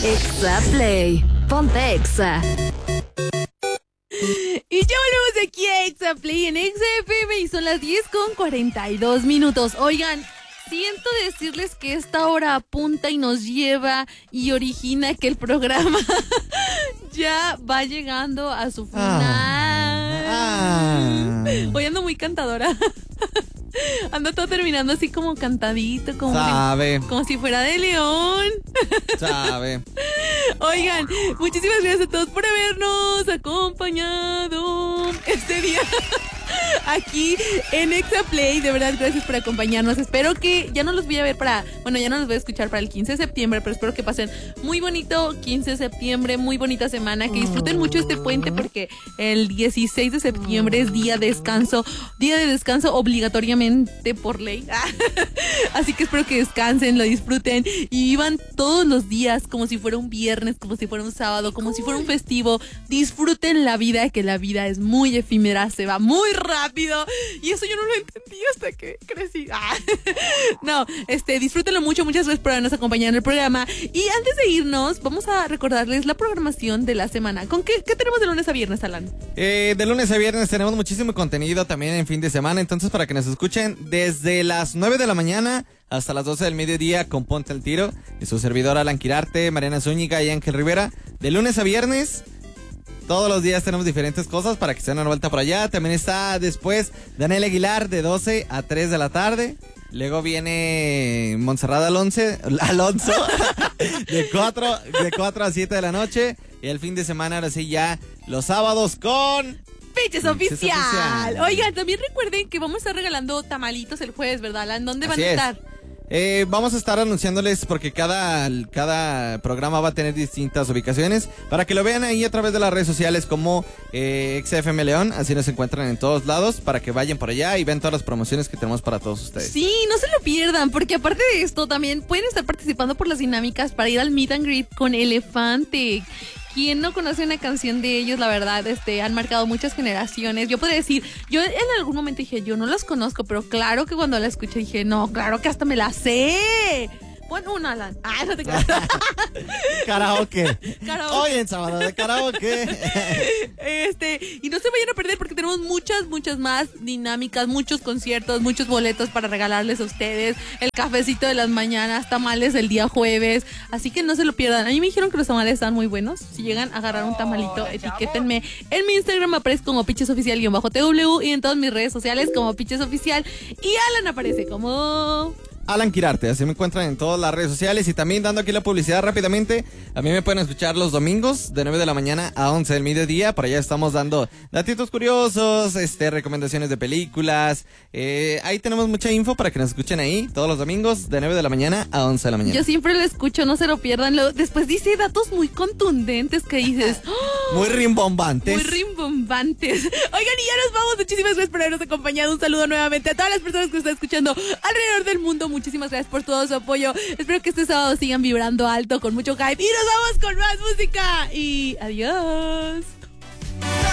Exa Play. Ponte Exa. Y ya volvemos aquí a Exa Play en Exa FM y son las 10:42. Oigan, siento decirles que esta hora apunta y nos lleva y origina que el programa ya va llegando a su final. Hoy ando muy cantadora. Ando todo terminando así como cantadito, como si fuera de León. Sabe. Oigan, muchísimas gracias a todos por habernos acompañado este día aquí en Exa Play. De verdad, gracias por acompañarnos. Espero que ya no los voy a ver ya no los voy a escuchar para el 15 de septiembre, pero espero que pasen muy bonito 15 de septiembre, muy bonita semana, que disfruten mucho este puente porque el 16 de septiembre es día de descanso obligatoriamente por ley. Así que espero que descansen, lo disfruten y vivan todos los días como si fuera un viernes, como si fuera un sábado, como si fuera un festivo. Disfruten la vida, que la vida es muy efímera, se va muy rápido y eso yo no lo entendí hasta que crecí. No, disfrútenlo mucho. Muchas gracias por habernos acompañado en el programa y antes de irnos vamos a recordarles la programación de la semana. ¿Con qué tenemos de lunes a viernes, Alan? De lunes a viernes tenemos muchísimo contenido también en fin de semana, entonces para que nos escuchen desde las 9 de la mañana hasta las 12 del mediodía con Ponte al Tiro y su servidor Alan Quirarte, Mariana Zúñiga y Ángel Rivera. De lunes a viernes todos los días tenemos diferentes cosas para que se den una vuelta por allá. También está después Daniel Aguilar de 12 a 3 de la tarde. Luego viene Montserrat Alonso de 4 a 7 de la noche. Y el fin de semana ahora sí ya los sábados con Piches Oficial. Oigan, también recuerden que vamos a estar regalando tamalitos el jueves, ¿verdad, Alan? ¿Dónde van a estar? Vamos a estar anunciándoles porque cada programa va a tener distintas ubicaciones para que lo vean ahí a través de las redes sociales como XFM León, así nos encuentran en todos lados para que vayan por allá y vean todas las promociones que tenemos para todos ustedes. Sí, no se lo pierdan porque aparte de esto también pueden estar participando por las dinámicas para ir al Meet and Greet con Elefante. ¿Quién no conoce una canción de ellos? La verdad, han marcado muchas generaciones. Yo podría decir, yo en algún momento dije, yo no los conozco, pero claro que cuando la escuché dije, no, claro que hasta me la sé. Pon una, Alan. No te creas. Karaoke. Hoy en sábado de karaoke. Y no se vayan a perder porque tenemos muchas más dinámicas, muchos conciertos, muchos boletos para regalarles a ustedes. El cafecito de las mañanas, tamales el día jueves. Así que no se lo pierdan. A mí me dijeron que los tamales están muy buenos. Si llegan a agarrar un tamalito, etiquétenme. En mi Instagram aparece como pichesoficial_tw y en todas mis redes sociales como pichesoficial. Y Alan aparece como Alan Quirarte, así me encuentran en todas las redes sociales. Y también dando aquí la publicidad rápidamente, a mí me pueden escuchar los domingos de 9 de la mañana a 11 del mediodía. Por allá estamos dando datitos curiosos, recomendaciones de películas. Ahí tenemos mucha info para que nos escuchen ahí todos los domingos de 9 de la mañana a 11 de la mañana. Yo siempre lo escucho, no se lo pierdan. Después dice datos muy contundentes que dices muy rimbombantes. Oigan, y ya nos vamos. Muchísimas gracias por habernos acompañado. Un saludo nuevamente a todas las personas que nos están escuchando alrededor del mundo. Muchísimas gracias por todo su apoyo. Espero que este sábado sigan vibrando alto con mucho hype. Y nos vamos con más música. Y adiós.